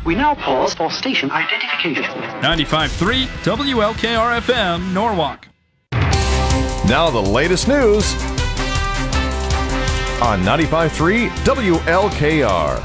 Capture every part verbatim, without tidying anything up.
We now pause for station identification. ninety-five point three W L K R F M, Norwalk. Now the latest news on ninety-five point three W L K R.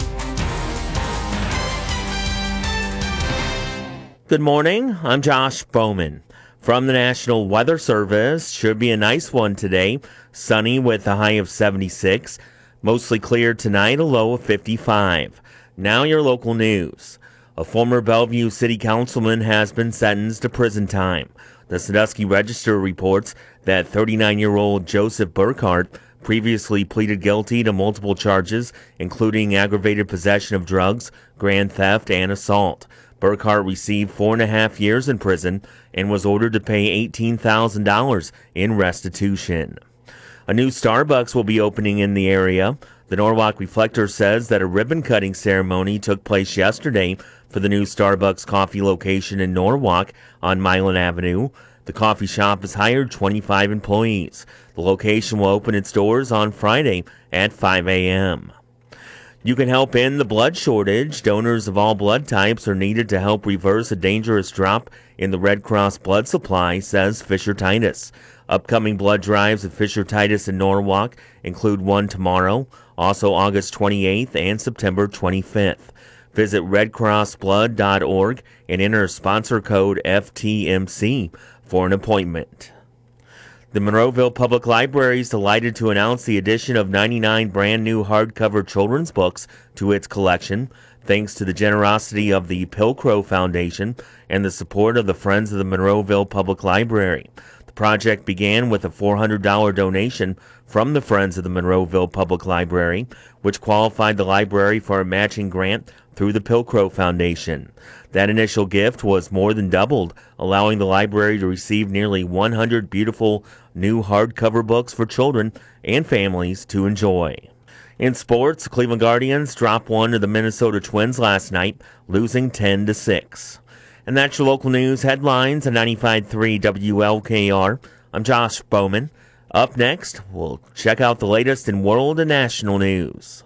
Good morning, I'm Josh Bowman. From the National Weather Service, should be a nice one today. Sunny with a high of seventy-six. Mostly clear tonight, a low of fifty-five. Now your local news. A former Bellevue City Councilman has been sentenced to prison time. The Sandusky Register reports that thirty-nine-year-old Joseph Burkhart previously pleaded guilty to multiple charges, including aggravated possession of drugs, grand theft, and assault. Burkhart received four and a half years in prison and was ordered to pay eighteen thousand dollars in restitution. A new Starbucks will be opening in the area. The Norwalk Reflector says that a ribbon-cutting ceremony took place yesterday for the new Starbucks coffee location in Norwalk on Milan Avenue. The coffee shop has hired twenty-five employees. The location will open its doors on Friday at five a.m. You can help end the blood shortage. Donors of all blood types are needed to help reverse a dangerous drop in the Red Cross blood supply, says Fisher Titus. Upcoming blood drives at Fisher Titus in Norwalk include one tomorrow, also August twenty-eighth and September twenty-fifth. Visit red cross blood dot org and enter sponsor code F T M C for an appointment. The Monroeville Public Library is delighted to announce the addition of ninety-nine brand new hardcover children's books to its collection, thanks to the generosity of the Pilcrow Foundation and the support of the Friends of the Monroeville Public Library. The project began with a four hundred dollars donation from the Friends of the Monroeville Public Library, which qualified the library for a matching grant through the Pilcrow Foundation. That initial gift was more than doubled, allowing the library to receive nearly one hundred beautiful new hardcover books for children and families to enjoy. In sports, the Cleveland Guardians dropped one to the Minnesota Twins last night, losing ten to six. And that's your local news headlines on ninety-five point three W L K R. I'm Josh Bowman. Up next, we'll check out the latest in world and national news.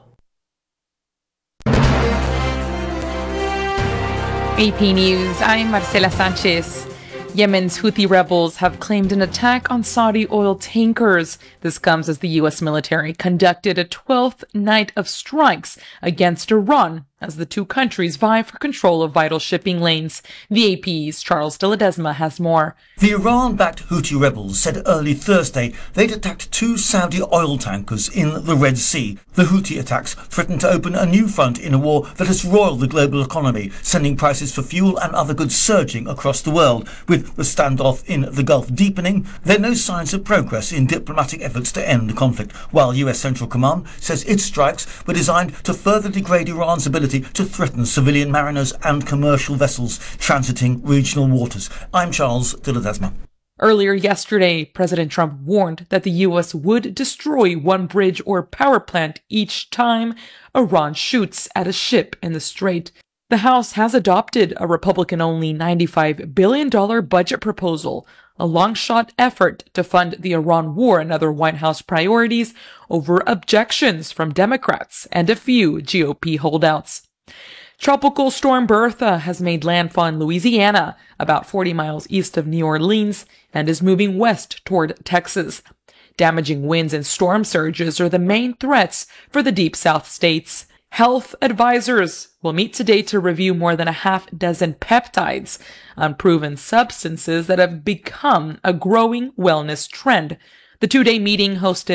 A P News, I'm Marcela Sanchez. Yemen's Houthi rebels have claimed an attack on Saudi oil tankers. This comes as the U S military conducted a twelfth night of strikes against Iran as the two countries vie for control of vital shipping lanes. The A P's Charles de Ledesma has more. The Iran-backed Houthi rebels said early Thursday they'd attacked two Saudi oil tankers in the Red Sea. The Houthi attacks threaten to open a new front in a war that has roiled the global economy, sending prices for fuel and other goods surging across the world. With the standoff in the Gulf deepening, there are no signs of progress in diplomatic efforts to end the conflict, while U S Central Command says its strikes were designed to further degrade Iran's ability to threaten civilian mariners and commercial vessels transiting regional waters. I'm Charles de Ledesma. Earlier yesterday, President Trump warned that the U S would destroy one bridge or power plant each time Iran shoots at a ship in the Strait. The House has adopted a Republican-only ninety-five billion dollars budget proposal, a long-shot effort to fund the Iran war and other White House priorities over objections from Democrats and a few G O P holdouts. Tropical storm Bertha has made landfall in Louisiana, about forty miles east of New Orleans, and is moving west toward Texas. Damaging winds and storm surges are the main threats for the Deep South states. Health advisors will meet today to review more than a half dozen peptides, unproven substances that have become a growing wellness trend. The two-day meeting hosted